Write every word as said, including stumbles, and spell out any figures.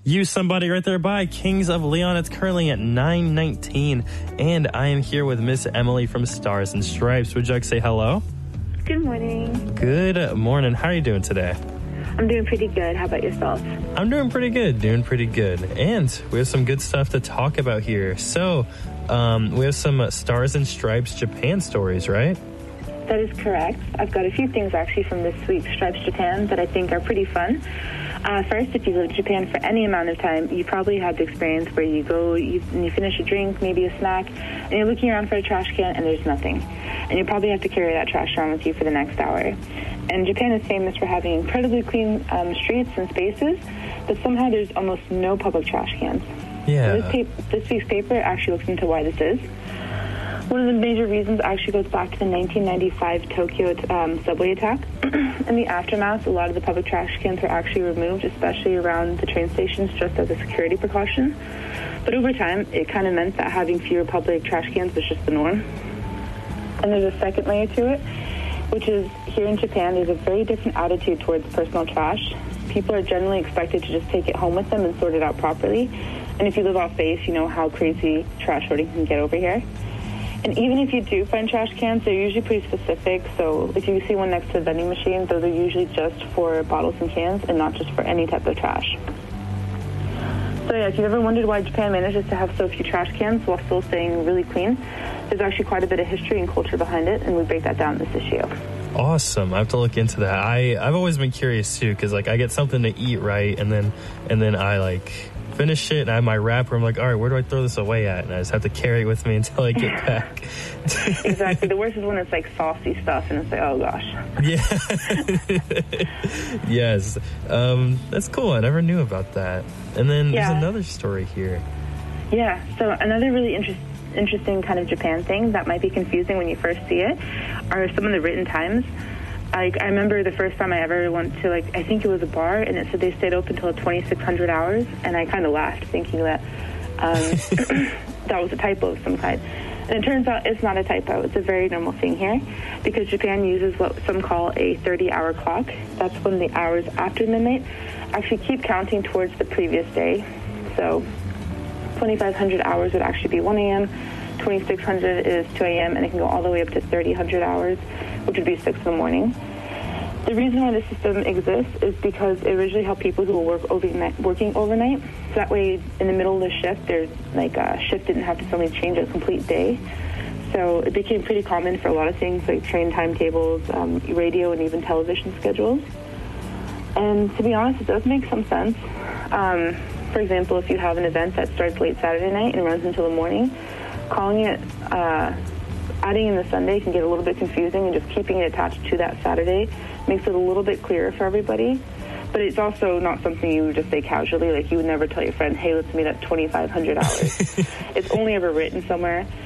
You Somebody right there by Kings of Leon. It's currently at nine nineteen, and I am here with Miss Emily from Stars and Stripes. Would you like to say hello? Good morning. Good morning. How are you doing today? I'm doing pretty good. How about yourself? I'm doing pretty good. Doing pretty good. And we have some good stuff to talk about here. So, um, we have some uh, Stars and Stripes Japan stories, right? That is correct. I've got a few things actually from this week's Stripes Japan that I think are pretty fun. Uh, first, if you've lived in Japan for any amount of time, you probably had the experience where you go you, and you finish a drink, maybe a snack, and you're looking around for a trash can and there's nothing. And you probably have to carry that trash around with you for the next hour. And Japan is famous for having incredibly clean um, streets and spaces, but somehow there's almost no public trash cans. Yeah. So this, pa- this week's paper actually looks into why this is. One of the major reasons actually goes back to the nineteen ninety-five Tokyo um, subway attack. In the aftermath, a lot of the public trash cans were actually removed, especially around the train stations, just as a security precaution. But over time, it kind of meant that having fewer public trash cans was just the norm. And there's a second layer to it, which is here in Japan, there's a very different attitude towards personal trash. People are generally expected to just take it home with them and sort it out properly. And if you live off base, you know how crazy trash sorting can get over here. And even if you do find trash cans, they're usually pretty specific. So if you see one next to the vending machine, those are usually just for bottles and cans and not just for any type of trash. So yeah, if you've ever wondered why Japan manages to have so few trash cans while still staying really clean, there's actually quite a bit of history and culture behind it, and we break that down in this issue. Awesome. I have to look into that. I, I've always been curious, too, because, like, I get something to eat, right, and then and then I, like, finish it, and I have my wrapper. I'm like, all right, where do I throw this away at? And I just have to carry it with me until I get back. Exactly. The worst is when it's, like, saucy stuff, and it's like, oh, gosh. Yeah. Yes. Um, that's cool. I never knew about that. And then yeah. There's another story here. Yeah. So another really interesting interesting kind of Japan thing that might be confusing when you first see it are some of the written times. Like, I remember the first time I ever went to, like, I think it was a bar, and it said they stayed open until twenty-six hundred hours, and I kind of laughed thinking that um, that was a typo of some kind. And it turns out it's not a typo. It's a very normal thing here, because Japan uses what some call a thirty-hour clock. That's when the hours after midnight actually keep counting towards the previous day. So twenty-five hundred hours would actually be one a.m., twenty-six hundred is two a.m., and it can go all the way up to thirty hundred hours, which would be six in the morning. The reason why this system exists is because it originally helped people who were work overnight, working overnight. So that way, in the middle of the shift, there's like a shift didn't have to suddenly change a complete day. So it became pretty common for a lot of things like train timetables, um, radio, and even television schedules. And to be honest, it does make some sense. Um, for example, if you have an event that starts late Saturday night and runs until the morning, calling it, uh, adding in the Sunday can get a little bit confusing, and just keeping it attached to that Saturday makes it a little bit clearer for everybody. But it's also not something you would just say casually. Like, you would never tell your friend, hey, let's meet at twenty-five hundred hours. It's only ever written somewhere.